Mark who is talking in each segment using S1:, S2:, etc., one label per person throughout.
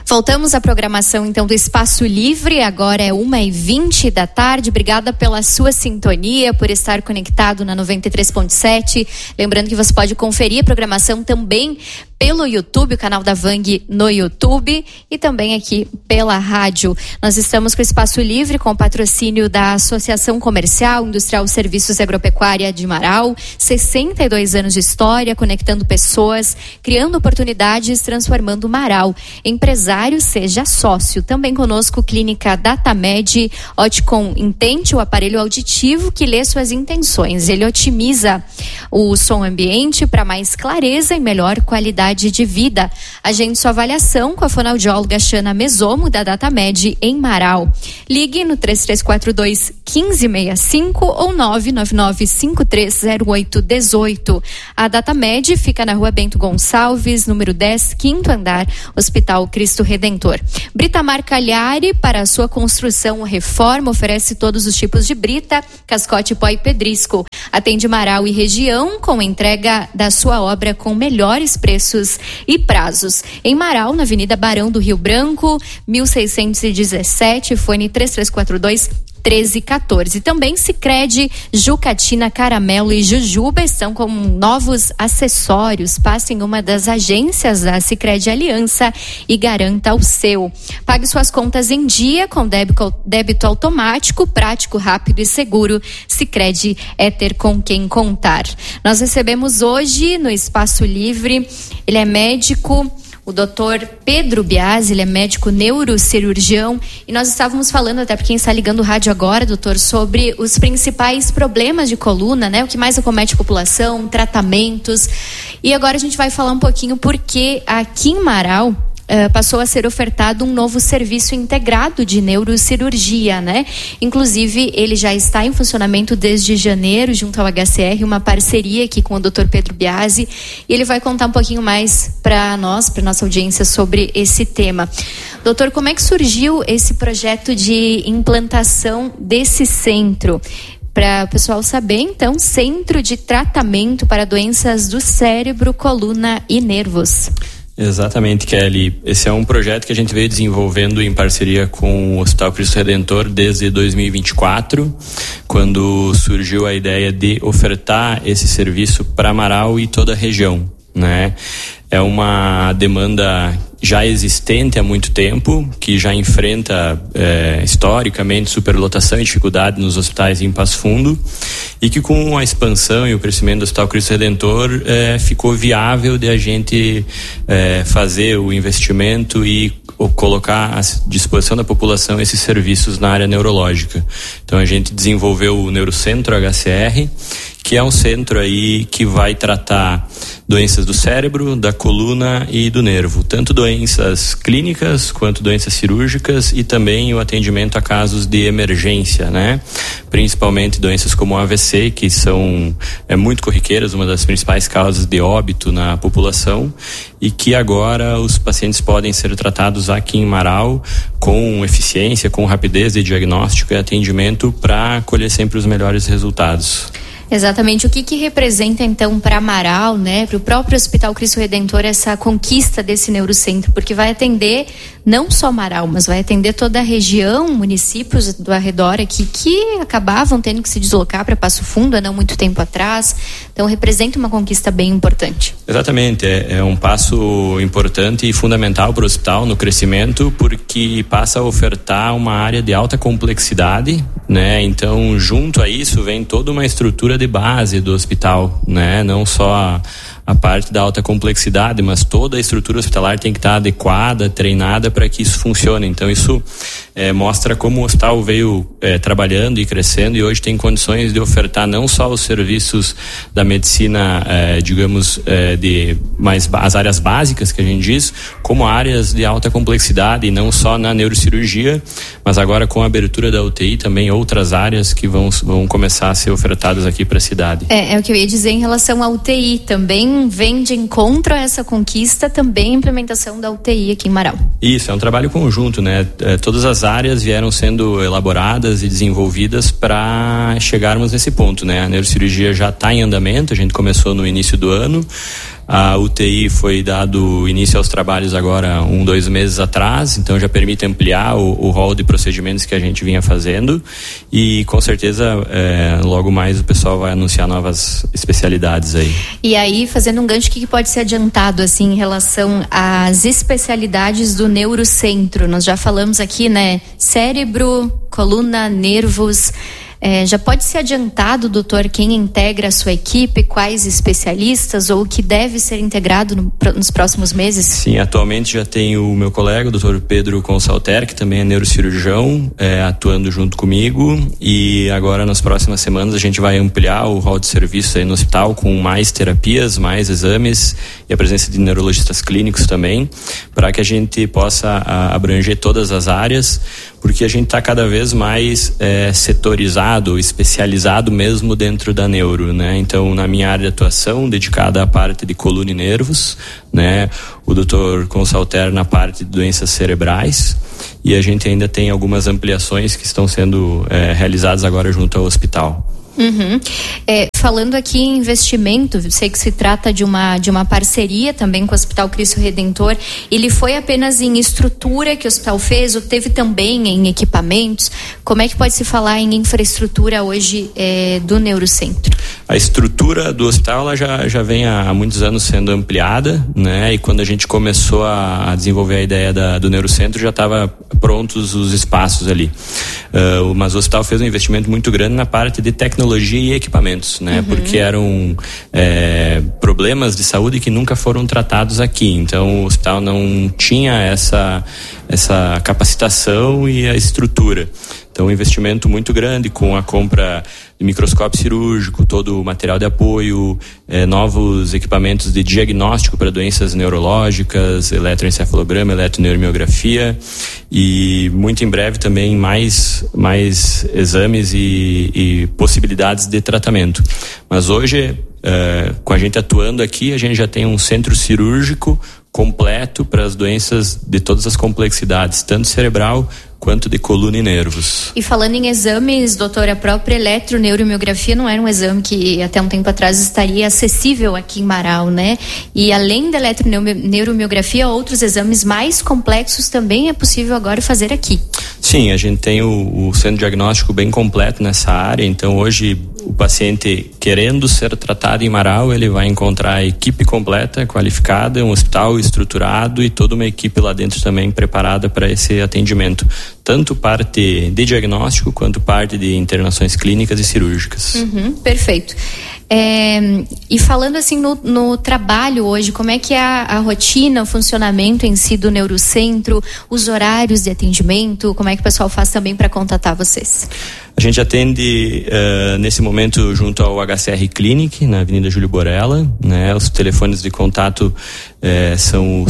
S1: Voltamos à programação então do Espaço Livre, agora é 1h20 da tarde. Obrigada pela sua sintonia, por estar conectado na 93.7. Lembrando que você pode conferir a programação também pelo YouTube, o canal da Vang no YouTube, e também aqui pela rádio. Nós estamos com o Espaço Livre, com o patrocínio da Associação Comercial, Industrial Serviços e Agropecuária de Marau. 62 anos de história, conectando pessoas, criando oportunidades, transformando Marau. Empresário, seja sócio. Também conosco, Clínica Datamed. Oticom Intente, o aparelho auditivo que lê suas intenções. Ele otimiza o som ambiente para mais clareza e melhor qualidade de vida. Agende sua avaliação com a fonoaudióloga Xana Mesomo, da Datamed, em Marau. Ligue no 3342-1565 ou 999-530818. A Datamed fica na Rua Bento Gonçalves, número 10, 5º andar, Hospital Cristo Redentor. Britamar Cagliari, para a sua construção ou reforma, oferece todos os tipos de brita, cascote, pó e pedrisco. Atende Marau e região com entrega da sua obra com melhores preços e prazos. Em Marau, na Avenida Barão do Rio Branco, 1617, fone 3342-1314. Também Sicredi, Jucatina, Caramelo e Jujuba estão com novos acessórios. Passe em uma das agências da Sicredi Aliança e garanta o seu. Pague suas contas em dia com débito automático, prático, rápido e seguro. Sicredi é ter com quem contar. Nós recebemos hoje no Espaço Livre, ele é médico, o doutor Pedro Biasi, ele é médico neurocirurgião, e nós estávamos falando, até para quem está ligando o rádio agora, doutor, sobre os principais problemas de coluna, né? O que mais acomete a população, tratamentos. E agora a gente vai falar um pouquinho porque aqui em Marau passou a ser ofertado um novo serviço integrado de neurocirurgia, né? Inclusive, ele já está em funcionamento desde janeiro, junto ao HCR, uma parceria aqui com o Dr. Pedro Biasi, e ele vai contar um pouquinho mais para nós, para nossa audiência, sobre esse tema. Doutor, como é que surgiu esse projeto de implantação desse centro? Para o pessoal saber, então, Centro de Tratamento para Doenças do Cérebro, Coluna e Nervos.
S2: Exatamente, Kelly. Esse é um projeto que a gente veio desenvolvendo em parceria com o Hospital Cristo Redentor desde 2024, quando surgiu a ideia de ofertar esse serviço para Marau e toda a região, né? É uma demanda já existente há muito tempo, que já enfrenta historicamente superlotação e dificuldade nos hospitais em Passo Fundo, e que com a expansão e o crescimento do Hospital Cristo Redentor ficou viável de a gente fazer o investimento e colocar à disposição da população esses serviços na área neurológica. Então a gente desenvolveu o Neurocentro HCR, que é um centro aí que vai tratar doenças do cérebro, da coluna e do nervo, tanto doenças clínicas quanto doenças cirúrgicas, e também o atendimento a casos de emergência, né? Principalmente doenças como AVC, que são muito corriqueiras, uma das principais causas de óbito na população, e que agora os pacientes podem ser tratados aqui em Marau com eficiência, com rapidez de diagnóstico e atendimento para colher sempre os melhores resultados.
S1: Exatamente. O que representa então para Marau, né, para o próprio Hospital Cristo Redentor, essa conquista desse neurocentro? Porque vai atender não só Marau, mas vai atender toda a região, municípios do arredor aqui que acabavam tendo que se deslocar para Passo Fundo há não muito tempo atrás. Então representa uma conquista bem importante.
S2: Exatamente, é um passo importante e fundamental para o hospital no crescimento, porque passa a ofertar uma área de alta complexidade, né? Então, junto a isso vem toda uma estrutura de base do hospital, né? Não só a parte da alta complexidade, mas toda a estrutura hospitalar tem que estar adequada, treinada para que isso funcione. Então isso mostra como o hospital veio trabalhando e crescendo, e hoje tem condições de ofertar não só os serviços da medicina, de mais as áreas básicas que a gente diz, como áreas de alta complexidade, e não só na neurocirurgia, mas agora com a abertura da UTI também outras áreas que vão começar a ser ofertadas aqui para a cidade.
S1: É o que eu ia dizer em relação à UTI, também vem de encontro a essa conquista também a implementação da UTI aqui em Marau. Isso,
S2: é um trabalho conjunto, né? Todas as áreas vieram sendo elaboradas e desenvolvidas para chegarmos nesse ponto, né? A neurocirurgia já está em andamento, a gente começou no início do ano. A UTI foi dado início aos trabalhos agora 2 meses atrás, então já permite ampliar o rol de procedimentos que a gente vinha fazendo e com certeza logo mais o pessoal vai anunciar novas especialidades aí.
S1: E aí, fazendo um gancho, o que pode ser adiantado assim em relação às especialidades do Neurocentro? Nós já falamos aqui, né? Cérebro, coluna, nervos. Já pode ser adiantado, doutor, quem integra a sua equipe, quais especialistas ou o que deve ser integrado nos próximos meses?
S2: Sim, atualmente já tem o meu colega, o doutor Pedro Consalter, que também é neurocirurgião, atuando junto comigo, e agora nas próximas semanas a gente vai ampliar o rol de serviços aí no hospital com mais terapias, mais exames e a presença de neurologistas clínicos também, para que a gente possa abranger todas as áreas, porque a gente está cada vez mais setorizado, especializado mesmo dentro da neuro, né? Então, na minha área de atuação, dedicada à parte de coluna e nervos, né? O Dr. Consalter na parte de doenças cerebrais, e a gente ainda tem algumas ampliações que estão sendo realizadas agora junto ao hospital.
S1: Uhum. Falando aqui em investimento, sei que se trata de uma parceria também com o Hospital Cristo Redentor. Ele foi apenas em estrutura que o hospital fez ou teve também em equipamentos? Como é que pode se falar em infraestrutura hoje do Neurocentro?
S2: A estrutura do hospital ela já vem há muitos anos sendo ampliada, né? E quando a gente começou a desenvolver a ideia do Neurocentro, já estava prontos os espaços ali. Mas o hospital fez um investimento muito grande na parte de tecnologia e equipamentos, né? Uhum. Porque eram problemas de saúde que nunca foram tratados aqui. Então o hospital não tinha essa capacitação e a estrutura. Então um investimento muito grande com a compra de microscópio cirúrgico, todo o material de apoio, novos equipamentos de diagnóstico para doenças neurológicas, eletroencefalograma, eletroneuromiografia, e muito em breve também mais exames e possibilidades de tratamento. Mas hoje, com a gente atuando aqui, a gente já tem um centro cirúrgico completo para as doenças de todas as complexidades, tanto cerebral quanto de coluna e nervos.
S1: E falando em exames, doutor, a própria eletroneuromiografia não era um exame que até um tempo atrás estaria acessível aqui em Marau, né? E além da eletroneuromiografia, outros exames mais complexos também é possível agora fazer aqui.
S2: Sim, a gente tem o centro diagnóstico bem completo nessa área, então hoje o paciente querendo ser tratado em Marau, ele vai encontrar a equipe completa, qualificada, um hospital estruturado e toda uma equipe lá dentro também preparada para esse atendimento. Tanto parte de diagnóstico quanto parte de internações clínicas e cirúrgicas. Uhum,
S1: perfeito. E falando assim no trabalho hoje, como é que é a rotina, o funcionamento em si do Neurocentro, os horários de atendimento, como é que o pessoal faz também para contatar vocês?
S2: A gente atende nesse momento junto ao HCR Clinic, na Avenida Júlio Borella, né? Os telefones de contato são o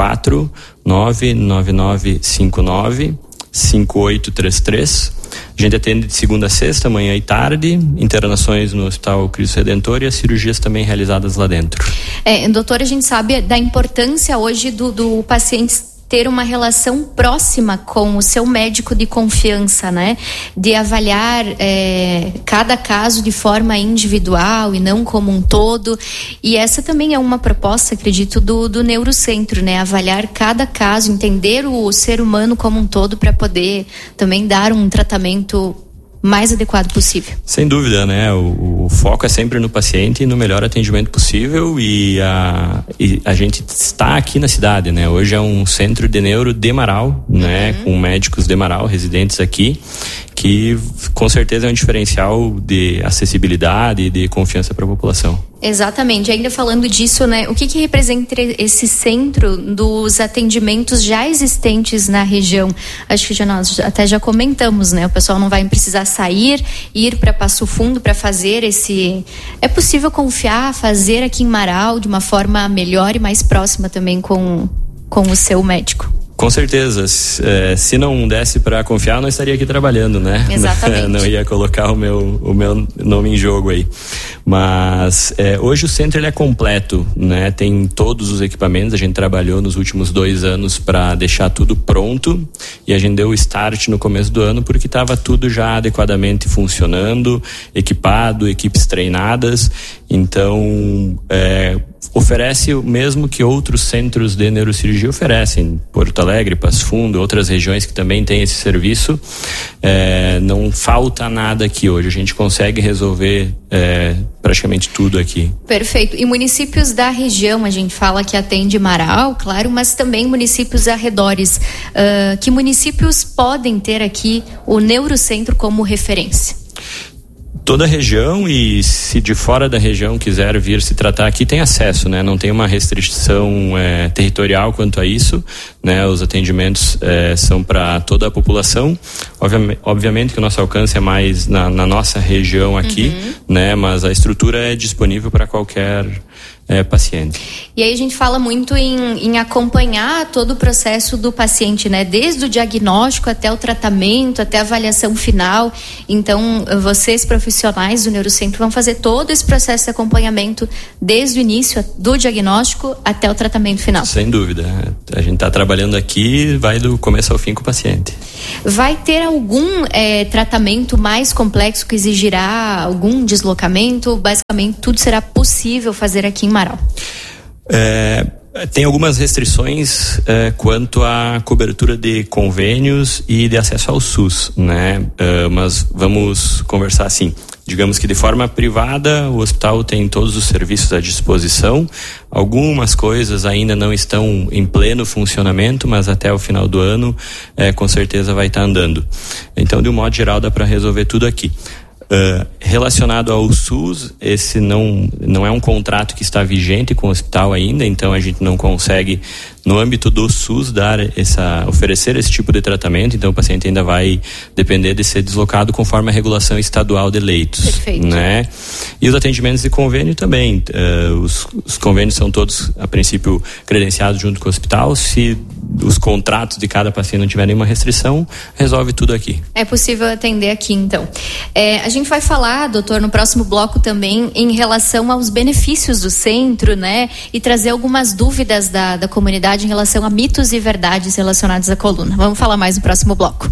S2: 549-9959-5833. A gente atende de segunda a sexta, manhã e tarde, internações no Hospital Cristo Redentor e as cirurgias também realizadas lá dentro.
S1: Doutor, a gente sabe da importância hoje do paciente ter uma relação próxima com o seu médico de confiança, né? De avaliar cada caso de forma individual e não como um todo. E essa também é uma proposta, acredito, do Neurocentro, né? Avaliar cada caso, entender o ser humano como um todo para poder também dar um tratamento mais adequado possível.
S2: Sem dúvida, né? O foco é sempre no paciente e no melhor atendimento possível, e a gente está aqui na cidade, né? Hoje é um centro de neuro de Marau, né? Com médicos de Marau residentes aqui, que com certeza é um diferencial de acessibilidade e de confiança para a população.
S1: Exatamente. Ainda falando disso, né? O que representa esse centro dos atendimentos já existentes na região? Acho que nós até já comentamos, né? O pessoal não vai precisar ir para Passo Fundo para fazer esse... É possível confiar, fazer aqui em Marau de uma forma melhor e mais próxima também com o seu médico?
S2: Com certeza, se não desse para confiar, eu não estaria aqui trabalhando, né?
S1: Exatamente.
S2: Não ia colocar o meu nome em jogo aí. Mas hoje o centro ele é completo, né? Tem todos os equipamentos, a gente trabalhou nos últimos 2 anos para deixar tudo pronto, e a gente deu o start no começo do ano porque estava tudo já adequadamente funcionando, equipado, equipes treinadas. Então, oferece o mesmo que outros centros de neurocirurgia oferecem, Porto Alegre, Passo Fundo, outras regiões que também têm esse serviço. Não falta nada aqui hoje, a gente consegue resolver praticamente tudo aqui.
S1: Perfeito. E municípios da região, a gente fala que atende Marau, claro, mas também municípios arredores. Que municípios podem ter aqui o Neurocentro como referência?
S2: Toda a região, e se de fora da região quiser vir se tratar aqui, tem acesso, né? Não tem uma restrição territorial quanto a isso, né? Os atendimentos são para toda a população. Obviamente que o nosso alcance é mais na nossa região aqui, né? Mas a estrutura é disponível para qualquer paciente.
S1: E aí a gente fala muito em acompanhar todo o processo do paciente, né? Desde o diagnóstico até o tratamento, até a avaliação final. Então, vocês profissionais do Neurocentro vão fazer todo esse processo de acompanhamento desde o início do diagnóstico até o tratamento final.
S2: Sem dúvida. A gente está trabalhando aqui, vai do começo ao fim com o paciente.
S1: Vai ter algum tratamento mais complexo que exigirá algum deslocamento? Basicamente, tudo será possível fazer aqui em Marau?
S2: Tem algumas restrições quanto à cobertura de convênios e de acesso ao SUS, né? Mas vamos conversar assim. Digamos que de forma privada o hospital tem todos os serviços à disposição. Algumas coisas ainda não estão em pleno funcionamento, mas até o final do ano com certeza vai estar andando. Então, de um modo geral, dá para resolver tudo aqui. Relacionado ao SUS, esse não é um contrato que está vigente com o hospital ainda, então a gente não consegue, no âmbito do SUS, oferecer esse tipo de tratamento, então o paciente ainda vai depender de ser deslocado conforme a regulação estadual de leitos.
S1: Perfeito.
S2: Né? E os atendimentos de convênio também, os convênios são todos, a princípio, credenciados junto com o hospital. Se os contratos de cada paciente não tiver nenhuma restrição, resolve tudo aqui. É
S1: possível atender aqui, então. A gente vai falar, doutor, no próximo bloco também em relação aos benefícios do centro, né? E trazer algumas dúvidas da comunidade em relação a mitos e verdades relacionados à coluna. Vamos falar mais no próximo bloco.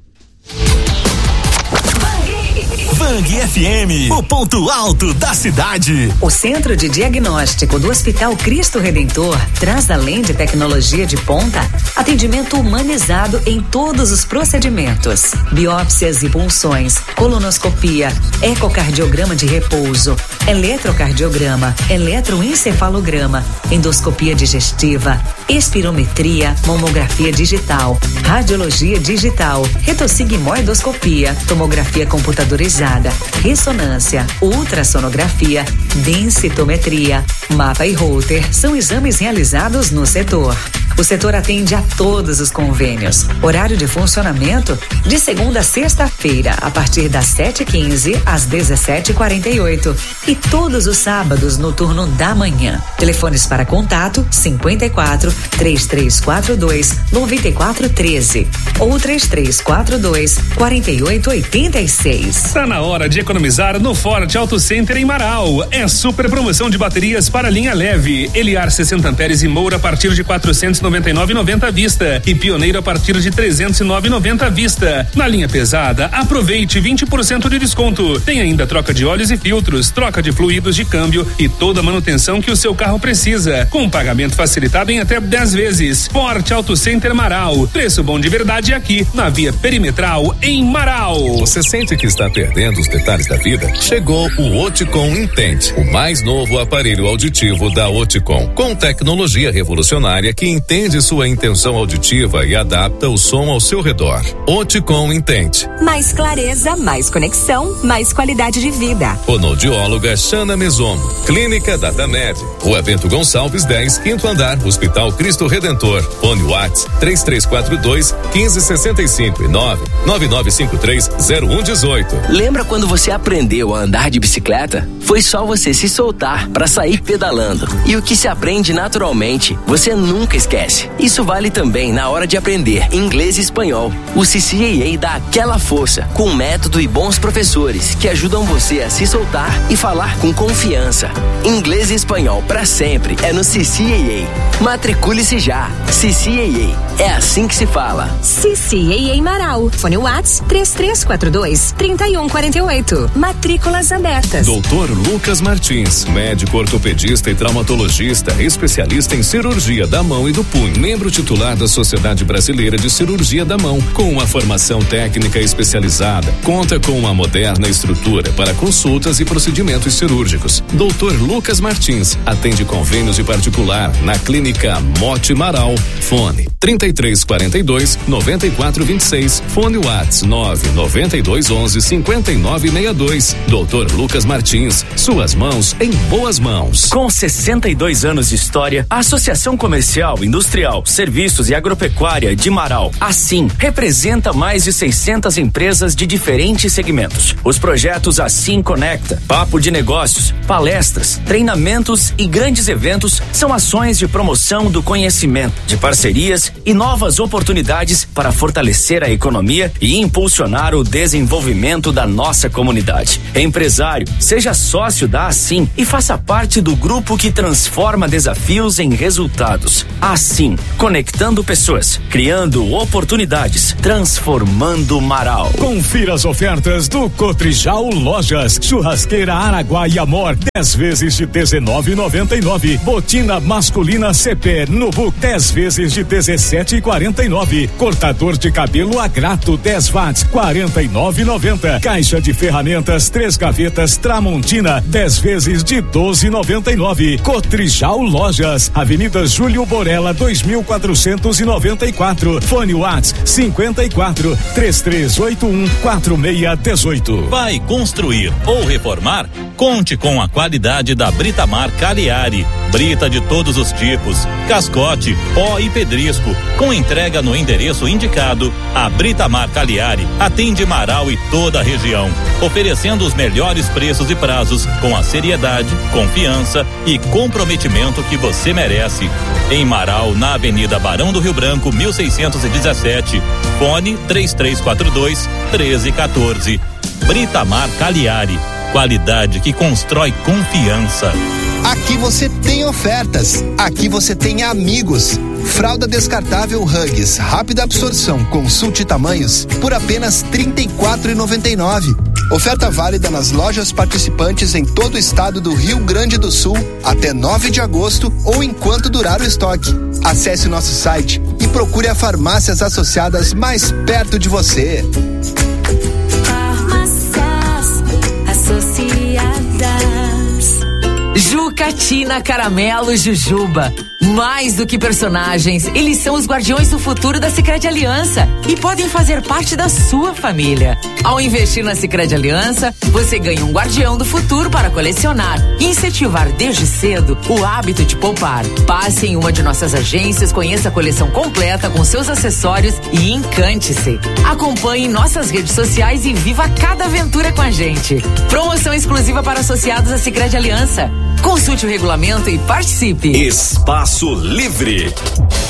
S3: Bang FM, o ponto alto da cidade.
S4: O Centro de Diagnóstico do Hospital Cristo Redentor traz, além de tecnologia de ponta, atendimento humanizado em todos os procedimentos: biópsias e punções, colonoscopia, ecocardiograma de repouso, eletrocardiograma, eletroencefalograma, endoscopia digestiva, espirometria, mamografia digital, radiologia digital, retossigmoidoscopia, tomografia computadorizada, ressonância, ultrassonografia, densitometria, mapa e Holter são exames realizados no setor. O setor atende a todos os convênios. Horário de funcionamento de segunda a sexta-feira, a partir das 7h15 às 17h48. E todos os sábados no turno da manhã. Telefones para contato 54 3342 9413 ou 3342 4886.
S5: Tá na hora de economizar no Forte Auto Center em Marau. É super promoção de baterias para linha leve. Eliar 60 amperes e Moura a partir de 499,90 à vista e Pioneiro a partir de 309,90 à vista. Na linha pesada, aproveite 20% de desconto. Tem ainda troca de óleos e filtros, troca de fluidos de câmbio e toda a manutenção que o seu carro precisa, com pagamento facilitado em até 10 vezes. Forte Auto Center Marau. Preço bom de verdade aqui, na Via Perimetral, em Marau.
S3: Você sente que está perdendo os detalhes da vida? Chegou o Oticon Intent, o mais novo aparelho auditivo da Oticon, com tecnologia revolucionária que entende sua intenção auditiva e adapta o som ao seu redor. Oticon Intent.
S6: Mais clareza, mais conexão, mais qualidade de vida.
S3: Fonoaudióloga Xana Mesomo. Clínica DataMed. Rua Bento Gonçalves 10, 5º andar, Hospital Cristo Redentor. Fone Whats 3342 1565 e 99953 0118.
S7: Lembra quando você aprendeu a andar de bicicleta? Foi só você se soltar para sair pedalando. E o que se aprende naturalmente, você nunca esquece. esquece. Isso vale também na hora de aprender inglês e espanhol. O CCAA dá aquela força, com método e bons professores que ajudam você a se soltar e falar com confiança. Inglês e espanhol para sempre é no CCAA. Matricule-se já. CCAA. É assim que se fala.
S6: CCAA Marau. Fone Whats 3342-3148. Matrículas abertas.
S3: Dr. Lucas Martins, médico ortopedista e traumatologista, especialista em cirurgia da mão e do punho, membro titular da Sociedade Brasileira de Cirurgia da Mão, com uma formação técnica especializada, conta com uma moderna estrutura para consultas e procedimentos cirúrgicos. Dr. Lucas Martins atende convênios de particular na Clínica Mote Marau. Fone 3342-9426. Fone Whats 99211-5962. Dr. Lucas Martins, suas mãos em boas mãos.
S8: Com 62 anos de história, a Associação Comercial, Industrial, Serviços e Agropecuária de Marau, assim, representa mais de 600 empresas de diferentes segmentos. Os projetos Assim Conecta, Papo de Negócios, palestras, treinamentos e grandes eventos são ações de promoção do conhecimento, de parcerias e novas oportunidades para fortalecer a economia e impulsionar o desenvolvimento da nossa comunidade. Empresário, seja sócio da Assim e faça parte do grupo que transforma desafios em resultados. Assim, conectando pessoas, criando oportunidades, transformando Marau.
S9: Confira as ofertas do Cotrijal Lojas. Churrasqueira Araguaia Amor, 10 vezes de R$19,99. Botina masculina CP Nubuck, 10 vezes de R$17,49. Cortador de cabelo Agrato 10 watts, R$49,90. Caixa de ferramentas 3 gavetas Tramontina, 10 vezes de R$12,99. Cotrijal Lojas, Avenida Júlio Borella 2494. Fone Whats 54-3381-4618.
S10: Vai construir ou reformar? Conte com a qualidade da Britamar Cagliari. Brita de todos os tipos, cascote, pó e pedrisco. Com entrega no endereço indicado, a Britamar Cagliari atende Marau e toda a região, oferecendo os melhores preços e prazos com a seriedade, confiança e comprometimento que você merece. Em Marau, na Avenida Barão do Rio Branco, 1617. Fone 3342-1314. Britamar Cagliari. Qualidade que constrói confiança.
S11: Aqui você tem ofertas. Aqui você tem amigos. Fralda descartável Huggies, rápida absorção, consulte tamanhos por apenas R$34,99. Oferta válida nas lojas participantes em todo o estado do Rio Grande do Sul até 9 de agosto ou enquanto durar o estoque. Acesse nosso site e procure as farmácias associadas mais perto de você.
S4: Farmácias associadas. Jucatina, Caramelo, Jujuba. Mais do que personagens, eles são os guardiões do futuro da Sicredi Aliança e podem fazer parte da sua família. Ao investir na Sicredi Aliança, você ganha um guardião do futuro para colecionar e incentivar desde cedo o hábito de poupar. Passe em uma de nossas agências, conheça a coleção completa com seus acessórios e encante-se. Acompanhe nossas redes sociais e viva cada aventura com a gente. Promoção exclusiva para associados à Sicredi Aliança. Consulte o regulamento e participe.
S12: Espaço Livre.